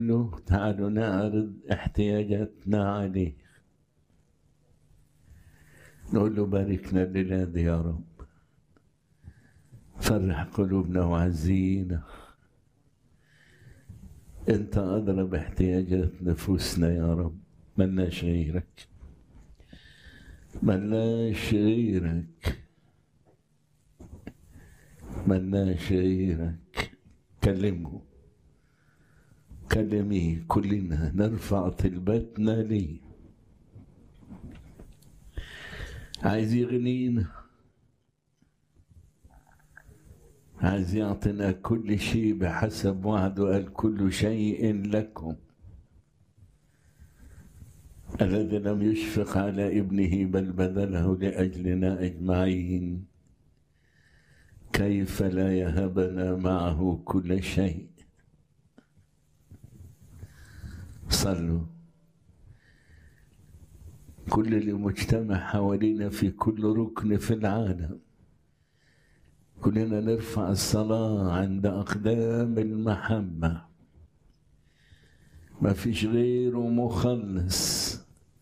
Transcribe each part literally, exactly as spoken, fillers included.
له تعالوا نعرض احتياجاتنا عليه، نقول له باركنا الليلة دي يا رب، فرح قلوبنا وعزينا، انت أدرى باحتياجات نفوسنا يا رب، ملناش غيرك، ملناش غيرك، ملناش غيرك. كلمه، كلميه، كلنا نرفع طلباتنا ليه. عايز يغنينا، عايز يعطينا كل شيء بحسب وعده، قال كل شيء لكم. الذي لم يشفق على ابنه بل بذله لأجلنا أجمعين، كيف لا يهبنا معه كل شيء. صلوا. كل اللي مجتمع حوالينا في كل ركن في العالم، كلنا نرفع الصلاة عند أقدام المحبة. ما فيش غيره مخلص،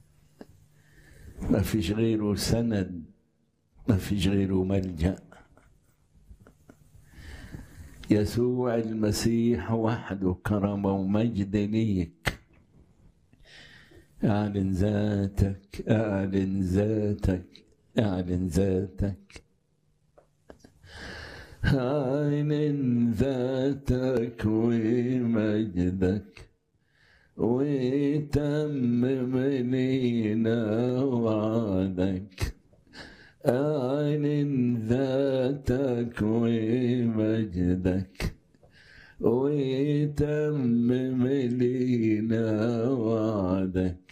ما فيش غيره سند، ما فيش غيره ملجأ. يسوع المسيح وحده كرامة ومجد ليك. اعلن ذاتك، اعلن ذاتك، اعلن ذاتك، اعلن ذاتك ومجدك، وتمم لينا وعدك. اعلن ذاتك ومجدك، وتمم لينا وعدك.